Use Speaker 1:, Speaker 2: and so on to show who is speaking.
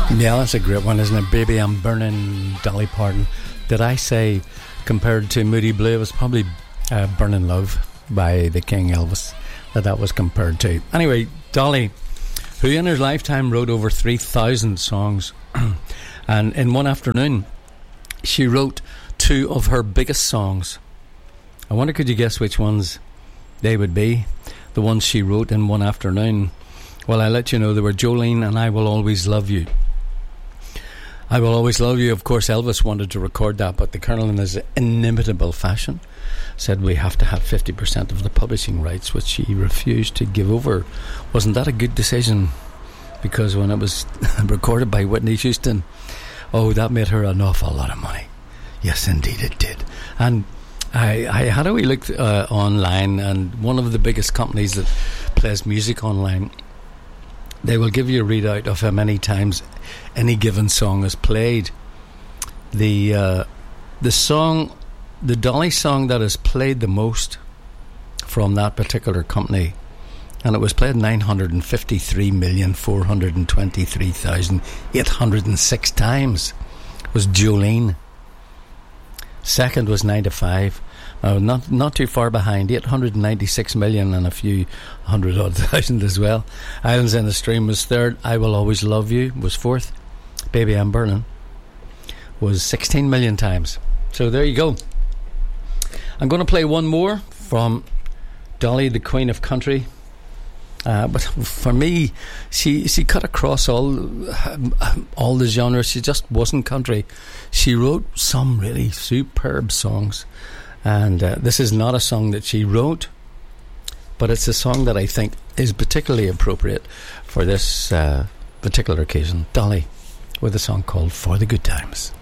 Speaker 1: Yeah, that's a great one, isn't it? Baby, I'm Burning, Dolly Parton. Did I say, compared to Moody Blue, it was probably Burning Love by the King Elvis that was compared to. Anyway, Dolly, who in her lifetime wrote over 3,000 songs, and in one afternoon, she wrote 2 of her biggest songs. I wonder, could you guess which ones they would be? The ones she wrote in one afternoon. Well, I'll let you know. They were Jolene and I Will Always Love You. I Will Always Love You, of course, Elvis wanted to record that, but the Colonel, in his inimitable fashion, said we have to have 50% of the publishing rights, which he refused to give over. Wasn't that a good decision? Because when it was recorded by Whitney Houston, oh, that made her an awful lot of money. Yes, indeed it did. And I had a wee look online, and one of the biggest companies that plays music online, they will give you a readout of how many times any given song is played. The song, the Dolly song that is played the most from that particular company, and it was played 953,423,806 times, was Jolene. Second was 9 to 5. Not too far behind, 896 million and a few 100-odd thousand as well. Islands in the Stream was third. I Will Always Love You was fourth. Baby, I'm Burning was 16 million times. So there you go. I'm going to play one more from Dolly, the Queen of Country. But for me, she cut across all the genres. She just wasn't country. She wrote some really superb songs. And this is not a song that she wrote, but it's a song that I think is particularly appropriate for this particular occasion. Dolly, with a song called For the Good Times.